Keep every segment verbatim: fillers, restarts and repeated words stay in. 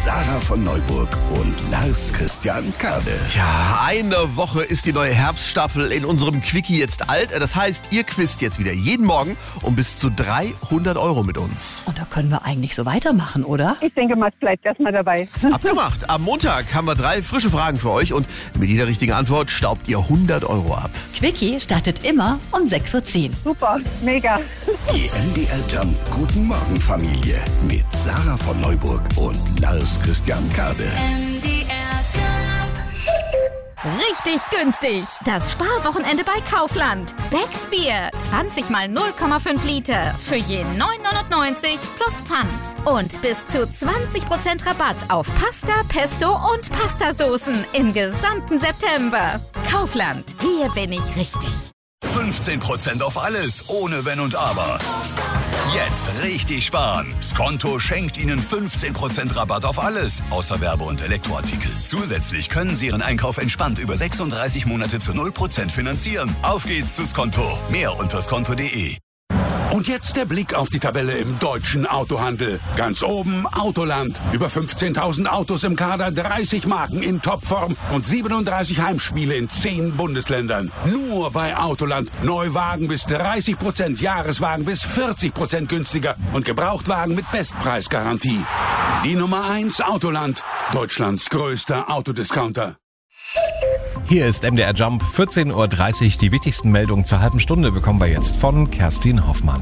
Sarah von Neuburg und Lars Christian Kade. Ja, eine Woche ist die neue Herbststaffel in unserem Quickie jetzt alt. Das heißt, ihr quizt jetzt wieder jeden Morgen um bis zu dreihundert Euro mit uns. Und da können wir eigentlich so weitermachen, oder? Ich denke mal, es bleibt erstmal dabei. Abgemacht. Am Montag haben wir drei frische Fragen für euch und mit jeder richtigen Antwort staubt ihr hundert Euro ab. Quickie startet immer um sechs Uhr zehn. Super, mega. Die M D R Jump Guten Morgen Familie mit Sarah von Neuburg und Lars Christian Kade. M D R Jump. Richtig günstig. Das Sparwochenende bei Kaufland. Becks Bier. zwanzig mal null Komma fünf Liter. Für je neun neunundneunzig plus Pfand. Und bis zu zwanzig Prozent Rabatt auf Pasta, Pesto und Pastasoßen im gesamten September. Kaufland. Hier bin ich richtig. fünfzehn Prozent auf alles, ohne Wenn und Aber. Jetzt richtig sparen. Skonto schenkt Ihnen fünfzehn Prozent Rabatt auf alles, außer Werbe- und Elektroartikel. Zusätzlich können Sie Ihren Einkauf entspannt über sechsunddreißig Monate zu null Prozent finanzieren. Auf geht's zu Skonto. Mehr unter skonto punkt de. Und jetzt der Blick auf die Tabelle im deutschen Autohandel. Ganz oben Autoland. Über fünfzehntausend Autos im Kader, dreißig Marken in Topform und siebenunddreißig Heimspiele in zehn Bundesländern. Nur bei Autoland. Neuwagen bis dreißig Prozent, Jahreswagen bis vierzig Prozent günstiger und Gebrauchtwagen mit Bestpreisgarantie. Die Nummer eins Autoland. Deutschlands größter Autodiscounter. Hier ist M D R Jump, vierzehn Uhr dreißig. Die wichtigsten Meldungen zur halben Stunde bekommen wir jetzt von Kerstin Hoffmann.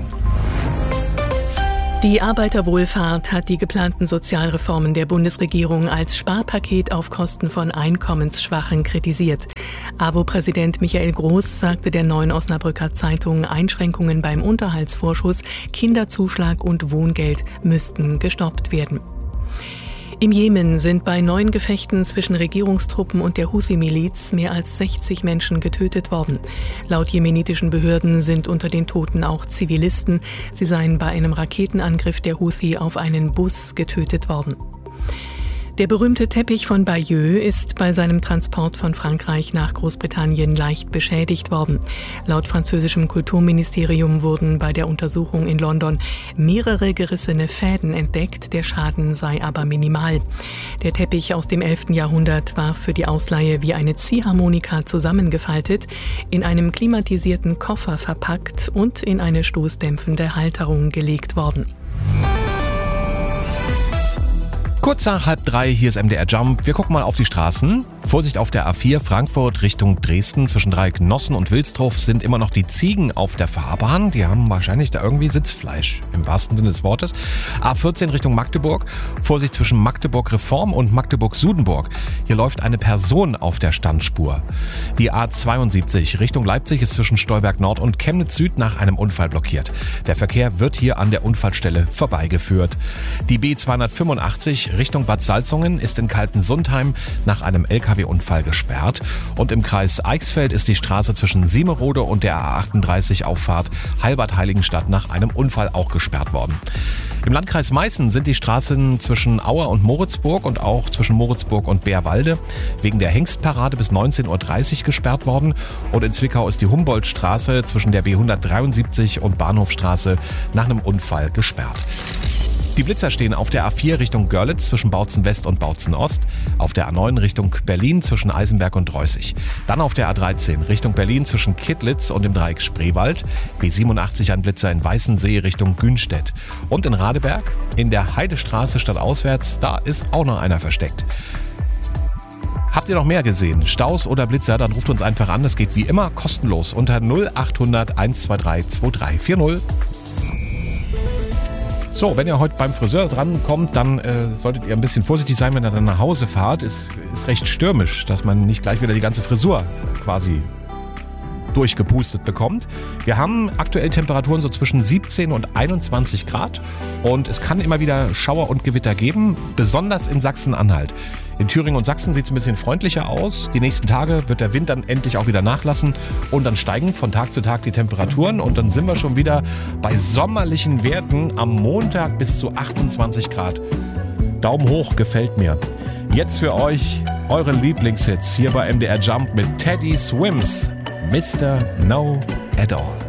Die Arbeiterwohlfahrt hat die geplanten Sozialreformen der Bundesregierung als Sparpaket auf Kosten von Einkommensschwachen kritisiert. A W O-Präsident Michael Groß sagte der Neuen Osnabrücker Zeitung, Einschränkungen beim Unterhaltsvorschuss, Kinderzuschlag und Wohngeld müssten gestoppt werden. Im Jemen sind bei neuen Gefechten zwischen Regierungstruppen und der Houthi-Miliz mehr als sechzig Menschen getötet worden. Laut jemenitischen Behörden sind unter den Toten auch Zivilisten. Sie seien bei einem Raketenangriff der Houthi auf einen Bus getötet worden. Der berühmte Teppich von Bayeux ist bei seinem Transport von Frankreich nach Großbritannien leicht beschädigt worden. Laut französischem Kulturministerium wurden bei der Untersuchung in London mehrere gerissene Fäden entdeckt, der Schaden sei aber minimal. Der Teppich aus dem elften Jahrhundert war für die Ausleihe wie eine Ziehharmonika zusammengefaltet, in einem klimatisierten Koffer verpackt und in eine stoßdämpfende Halterung gelegt worden. Kurz nach halb drei, hier ist M D R Jump. Wir gucken mal auf die Straßen. Vorsicht auf der A vier Frankfurt Richtung Dresden. Zwischen Dreiecknossen und Wilsdorf sind immer noch die Ziegen auf der Fahrbahn. Die haben wahrscheinlich da irgendwie Sitzfleisch, im wahrsten Sinne des Wortes. A vierzehn Richtung Magdeburg. Vorsicht zwischen Magdeburg-Reform und Magdeburg-Sudenburg. Hier läuft eine Person auf der Standspur. Die A zweiundsiebzig Richtung Leipzig ist zwischen Stolberg Nord und Chemnitz Süd nach einem Unfall blockiert. Der Verkehr wird hier an der Unfallstelle vorbeigeführt. Die B zweihundertfünfundachtzig Richtung Bad Salzungen ist in Kaltensundheim nach einem L K W-Unfall gesperrt. Und im Kreis Eichsfeld ist die Straße zwischen Siemerode und der A achtunddreißig Auffahrt Heilbad-Heiligenstadt nach einem Unfall auch gesperrt worden. Im Landkreis Meißen sind die Straßen zwischen Auer und Moritzburg und auch zwischen Moritzburg und Bärwalde wegen der Hengstparade bis neunzehn Uhr dreißig gesperrt worden. Und in Zwickau ist die Humboldtstraße zwischen der B hundertdreiundsiebzig und Bahnhofstraße nach einem Unfall gesperrt. Die Blitzer stehen auf der A vier Richtung Görlitz zwischen Bautzen West und Bautzen Ost, auf der A neun Richtung Berlin zwischen Eisenberg und Reußig. Dann auf der A dreizehn Richtung Berlin zwischen Kittlitz und dem Dreieck Spreewald, B siebenundachtzig ein Blitzer in Weißensee Richtung Günstedt. Und in Radeberg, in der Heidestraße stadtauswärts, da ist auch noch einer versteckt. Habt ihr noch mehr gesehen? Staus oder Blitzer? Dann ruft uns einfach an. Das geht wie immer kostenlos unter null achthundert einhundertzweiundzwanzig zweiunddreißig vierzig. So, wenn ihr heute beim Friseur drankommt, dann äh, solltet ihr ein bisschen vorsichtig sein, wenn ihr dann nach Hause fahrt. Es ist recht stürmisch, dass man nicht gleich wieder die ganze Frisur quasi durchgepustet bekommt. Wir haben aktuell Temperaturen so zwischen siebzehn und einundzwanzig Grad und es kann immer wieder Schauer und Gewitter geben, besonders in Sachsen-Anhalt. In Thüringen und Sachsen sieht es ein bisschen freundlicher aus. Die nächsten Tage wird der Wind dann endlich auch wieder nachlassen und dann steigen von Tag zu Tag die Temperaturen und dann sind wir schon wieder bei sommerlichen Werten am Montag bis zu achtundzwanzig Grad. Daumen hoch, gefällt mir. Jetzt für euch eure Lieblingshits hier bei M D R Jump mit Teddy Swims. Mister No at All.